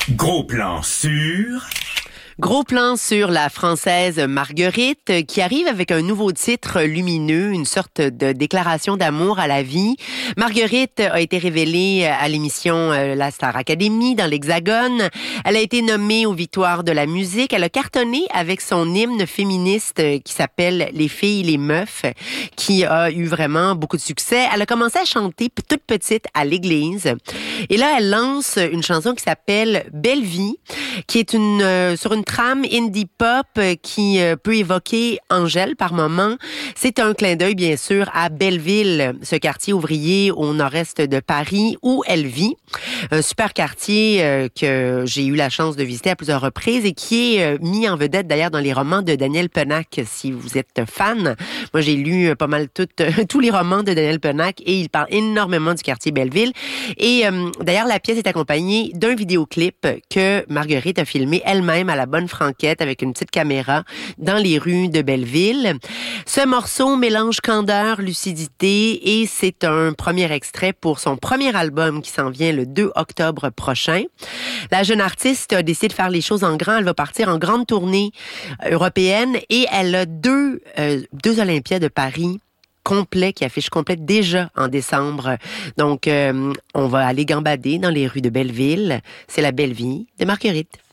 Gros plan sur... Gros plan sur la Française Marguerite qui arrive avec un nouveau titre lumineux, une sorte de déclaration d'amour à la vie. Marguerite a été révélée à l'émission La Star Academy dans l'Hexagone. Elle a été nommée aux Victoires de la musique. Elle a cartonné avec son hymne féministe qui s'appelle Les filles, les meufs, qui a eu vraiment beaucoup de succès. Elle a commencé à chanter toute petite à l'église. Et là, elle lance une chanson qui s'appelle Belle vie, qui est sur une trame indie pop qui peut évoquer Angèle par moment. C'est un clin d'œil, bien sûr, à Belleville, ce quartier ouvrier au nord-est de Paris où elle vit. Un super quartier que j'ai eu la chance de visiter à plusieurs reprises et qui est mis en vedette d'ailleurs dans les romans de Daniel Pennac, si vous êtes fan. Moi, j'ai lu pas mal tous les romans de Daniel Pennac et il parle énormément du quartier Belleville. Et d'ailleurs, la pièce est accompagnée d'un vidéoclip que Marguerite a filmé elle-même à la bonne franquette avec une petite caméra dans les rues de Belleville. Ce morceau mélange candeur, lucidité et c'est un premier extrait pour son premier album qui s'en vient le 2 octobre prochain. La jeune artiste a décidé de faire les choses en grand. Elle va partir en grande tournée européenne et elle a deux Olympiades de Paris complet, qui affiche complète déjà en décembre. Donc, on va aller gambader dans les rues de Belleville. C'est la belle vie de Marguerite.